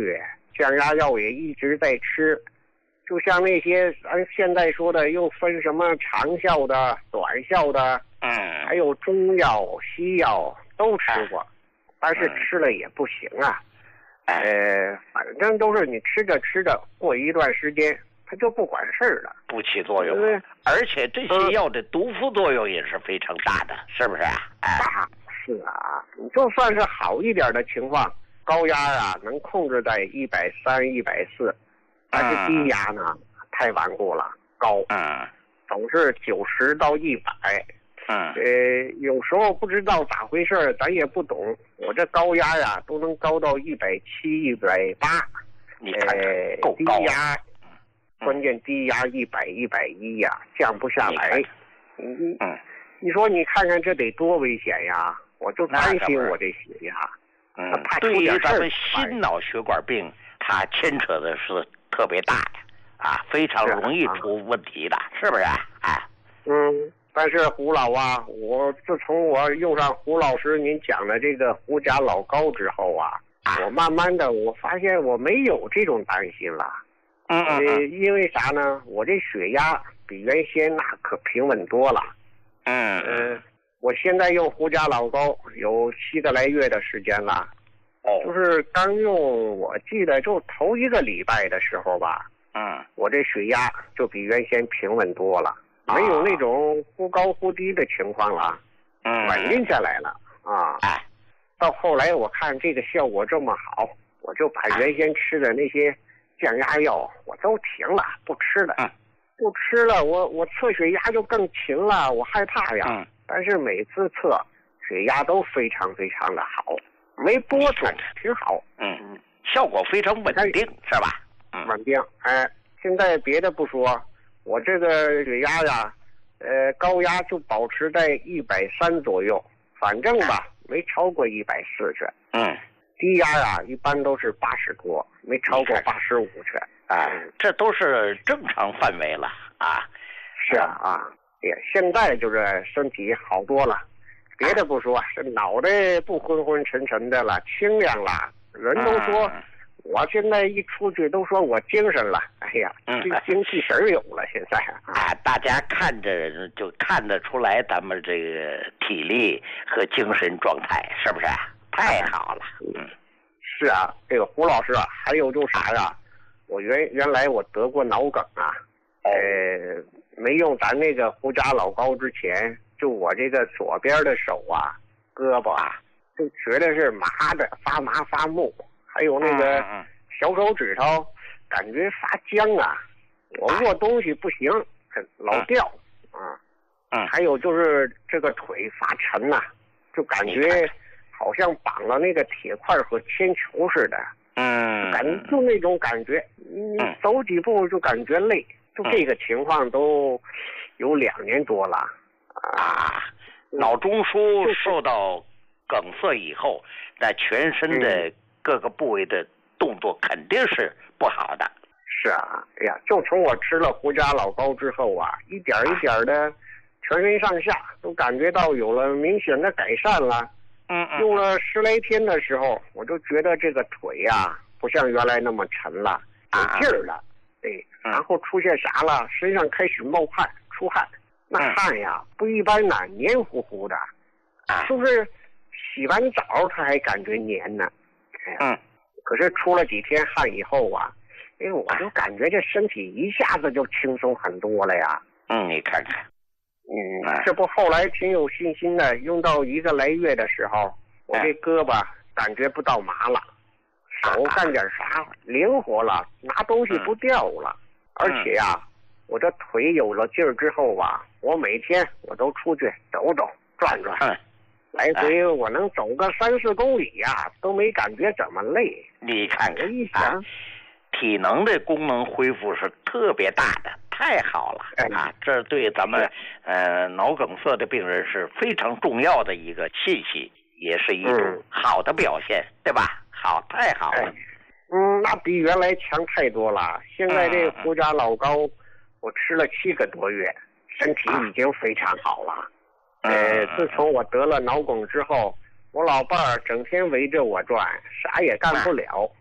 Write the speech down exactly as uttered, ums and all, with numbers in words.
去，降压药也一直在吃。就像那些咱现在说的，又分什么长效的、短效的， 嗯， 还有中药、西药都吃过，但是吃了也不行啊。呃，反正都是你吃着吃着，过一段时间它就不管事儿了， 不起作用了。而且这些药的毒副作用也是非常大的，是不是啊？ 大是啊，你就算是好一点的情况，高压啊能控制在一百三、一百四，但是低压呢太顽固了，高， 嗯， 总是九十到一百。 嗯， 呃，有时候不知道咋回事，咱也不懂。我这高压呀，都能高到一百七、一百八， 你看看够高。 低压，关键低压一百、一百一呀，降不下来。嗯嗯，你说你看看这得多危险呀！我就担心我这血压。 嗯，对于咱们心脑血管病，它牵扯的是特别大的啊，非常容易出问题的，是不是？哎， 嗯。但是胡老啊，我自从我用上胡老师您讲的这个胡家老高之后啊，我慢慢的我发现我没有这种担心了。 嗯嗯嗯。因为啥呢？我这血压比原先那可平稳多了。 嗯嗯。我现在用胡家老高有七个来月的时间了。 哦。 就是刚用，我记得就头一个礼拜的时候吧。 嗯。 我这血压就比原先平稳多了。没有那种忽高忽低的情况了， 嗯， 稳定下来了啊。 哎， 到后来我看这个效果这么好，我就把原先吃的那些降压药我都停了，不吃了。 嗯， 不吃了，我我测血压就更勤了，我害怕呀。 嗯， 但是每次测血压都非常非常的好，没波动，挺好。 嗯，效果非常稳定，是吧？ 嗯，稳定。哎，现在别的不说。我这个血压呀，呃，高压就保持在一百三左右，反正吧，没超过一百四去。 嗯， 低压呀，一般都是八十多，没超过八十五去。 啊，这都是正常范围了啊。 是啊啊，也现在就是身体好多了，别的不说，是脑袋不昏昏沉沉的了，清亮了，人都说。嗯，我现在一出去都说我精神了，哎呀，这精气神有了。现在啊，大家看着就看得出来咱们这个体力和精神状态是不是？太好了。嗯， 是啊，这个胡老师啊，还有就是啥呀？我原原来我得过脑梗啊，呃，没用咱那个胡家老高之前，就我这个左边的手啊、胳膊啊，就觉得是麻的，发麻发木。还有那个小手指头，感觉发僵啊，我握东西不行，老掉啊。 嗯， 还有就是这个腿发沉呐、啊，就感觉好像绑了那个铁块和铅球似的。 嗯， 感觉就那种感觉，你走几步就感觉累，就这个情况都有两年多了啊。脑中枢受到梗塞以后，那全身的、嗯。各个部位的动作肯定是不好的。 是啊，哎呀，就从我吃了胡家老高之后啊，一点一点的，全身上下都感觉到有了明显的改善了。 嗯嗯。 用了十来天的时候，我就觉得这个腿呀、啊，不像原来那么沉了，有劲儿了。对、啊，然后出现啥了？身上开始冒汗、出汗，那汗呀、嗯、不一般呐，黏糊糊的， 啊， 就是洗完澡他还感觉黏呢。 嗯， 可是出了几天汗以后啊，哎，我就感觉这身体一下子就轻松很多了呀。 嗯，你看看， 嗯，这不后来挺有信心的，用到一个来月的时候，我这胳膊感觉不到麻了，手干点啥灵活了，拿东西不掉了，而且呀、啊，我这腿有了劲儿之后吧，我每天我都出去走走转转。 嗯， 来回我能走个三四公里呀、啊，都没感觉怎么累。 你看看， 一想、啊， 体能的功能恢复是特别大的，太好了、哎、啊！这对咱们呃脑梗塞的病人是非常重要的一个信息，也是一种好的表现，嗯、对吧？好，太好了。 哎、嗯，那比原来强太多了。现在这胡家老高，嗯、我吃了七个多月，身体已经非常好了。呃，自从我得了脑梗之后，我老伴儿整天围着我转，啥也干不了。